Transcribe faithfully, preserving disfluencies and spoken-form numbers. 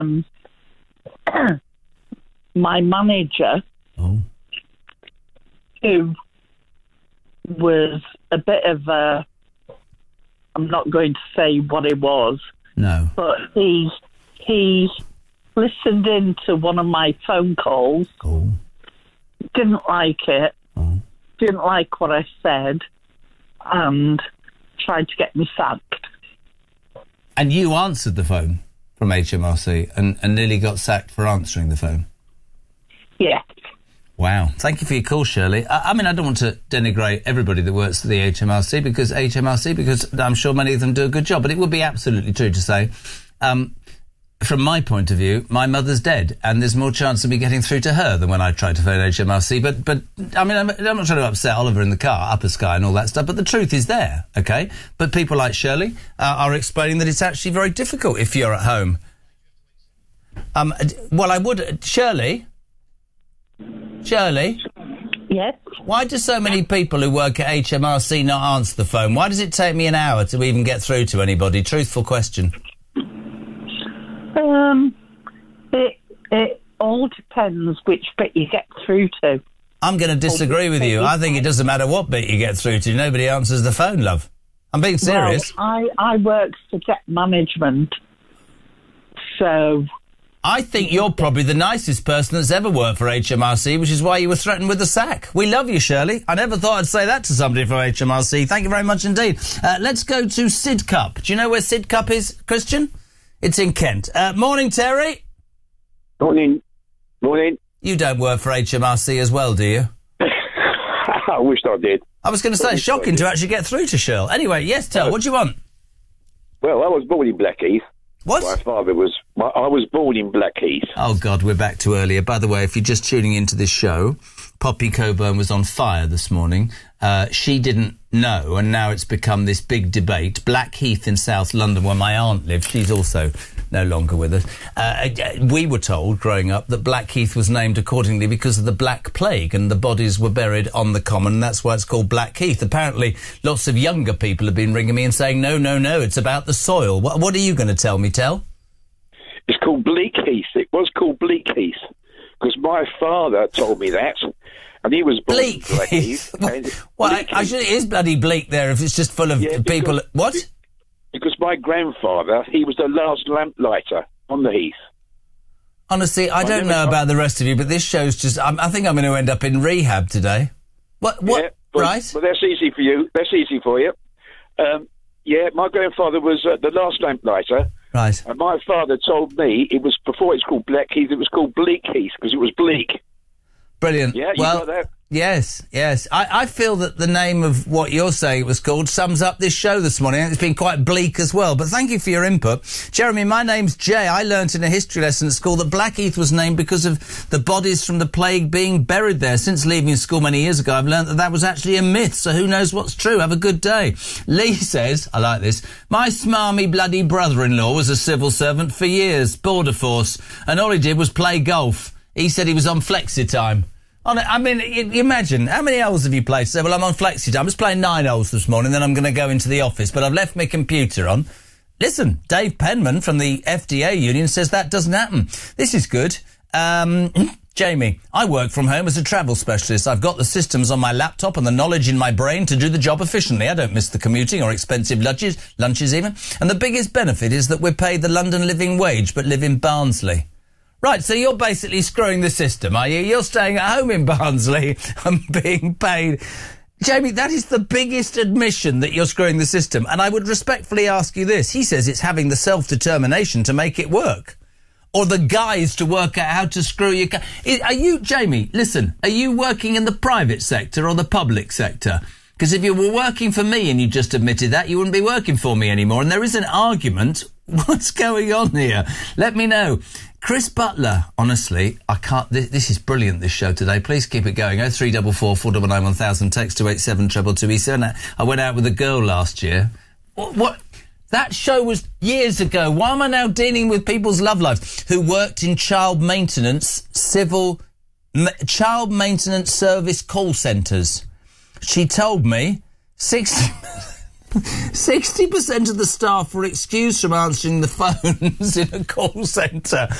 um, my manager, oh. who was a bit of a, I'm not going to say what it was, no, but he he listened into one of my phone calls, oh. didn't like it, oh. didn't like what I said, and tried to get me sacked. And you answered the phone from H M R C and, and nearly got sacked for answering the phone? Yeah. Wow. Thank you for your call, Shirley. I, I mean, I don't want to denigrate everybody that works at the H M R C because H M R C, because I'm sure many of them do a good job, but it would be absolutely true to say, um, from my point of view, my mother's dead, and there's more chance of me getting through to her than when I tried to phone H M R C. But, but I mean, I'm, I'm not trying to upset Oliver in the car, Upper Sky and all that stuff, but the truth is there, OK? But people like Shirley uh, are explaining that it's actually very difficult if you're at home. Um, well, I would... Shirley? Shirley? Yes? Why do so many people who work at H M R C not answer the phone? Why does it take me an hour to even get through to anybody? Truthful question. Um, it it all depends which bit you get through to. I'm going to disagree with you. I think it doesn't matter what bit you get through to. Nobody answers the phone, love. I'm being serious. Well, I, I work for debt management, so... I think you're probably the nicest person that's ever worked for H M R C, which is why you were threatened with the sack. We love you, Shirley. I never thought I'd say that to somebody from H M R C. Thank you very much indeed. Uh, let's go to Sidcup. Do you know where Sidcup is, Christian? It's in Kent. Uh, morning, Terry. Morning. Morning. You don't work for H M R C as well, do you? I wish I did. I was going to say, shocking to actually get through to Shirl. Anyway, yes, Tel, uh, what do you want? Well, I was born in Blackheath. What? My father was... My, I was born in Blackheath. Oh, God, we're back to earlier. By the way, if you're just tuning into this show, Poppy Coburn was on fire this morning. Uh, she didn't know, and now it's become this big debate. Blackheath in South London, where my aunt lived, she's also no longer with us. Uh, we were told, growing up, that Blackheath was named accordingly because of the Black Plague, and the bodies were buried on the common, and that's why it's called Blackheath. Apparently, lots of younger people have been ringing me and saying, no, no, no, it's about the soil. What, what are you going to tell me, Tel? It's called Bleakheath. It was called Bleakheath because my father told me that, and he was born Bleak. in Blackheath. Well, I, I should, it is bloody bleak there if it's just full of yeah, people. Because, what? Because my grandfather, he was the last lamplighter on the heath. Honestly, I, I don't know about the rest of you, but this show's just... I'm, I think I'm going to end up in rehab today. What? What? Yeah, well, right? Well, that's easy for you. That's easy for you. Um, yeah, my grandfather was uh, the last lamplighter. Right. And my father told me it was, before it's called Blackheath, it was called Bleakheath because it was bleak. Brilliant. Yeah, you well, got that? Yes, yes. I, I feel that the name of what you're saying it was called sums up this show this morning. It's been quite bleak as well, but thank you for your input. Jeremy, my name's Jay. I learnt in a history lesson at school that Blackheath was named because of the bodies from the plague being buried there. Since leaving school many years ago, I've learnt that that was actually a myth, so who knows what's true. Have a good day. Lee says, I like this, my smarmy bloody brother-in-law was a civil servant for years, border force, and all he did was play golf. He said he was on flexi time. I mean, imagine, how many holes have you played? So, well, I'm on flexi time. I'm just playing nine holes this morning, then I'm going to go into the office, but I've left my computer on. Listen, Dave Penman from the F D A union says that doesn't happen. This is good. Um, Jamie, I work from home as a travel specialist. I've got the systems on my laptop and the knowledge in my brain to do the job efficiently. I don't miss the commuting or expensive lunches, lunches even. And the biggest benefit is that we're paid the London living wage, but live in Barnsley. Right, so you're basically screwing the system, are you? You're staying at home in Barnsley and being paid. Jamie, that is the biggest admission that you're screwing the system. And I would respectfully ask you this. He says it's having the self-determination to make it work. Or the guys to work out how to screw your... Ca- are you, Jamie, listen, are you working in the private sector or the public sector? Because if you were working for me and you just admitted that, you wouldn't be working for me anymore. And there is an argument. What's going on here? Let me know. Chris Butler, honestly, I can't... This, this is brilliant, this show today. Please keep it going. oh three four four, four nine nine, one thousand, text to eight seven two two two. He said, I went out with a girl last year. What? what? That show was years ago. Why am I now dealing with people's love lives who worked in child maintenance, civil... Ma- child maintenance service call centres? She told me... sixty... sixty percent of the staff were excused from answering the phones in a call centre.